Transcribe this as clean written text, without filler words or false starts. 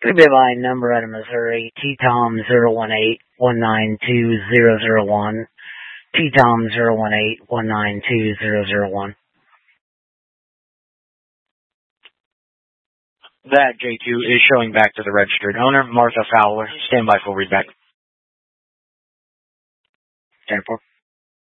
Could be my number out of Missouri, T-Tom018-192-001. T-Tom018-192-001. That J2 is showing back to the registered owner, Martha Fowler. Stand by for readback. 10-4.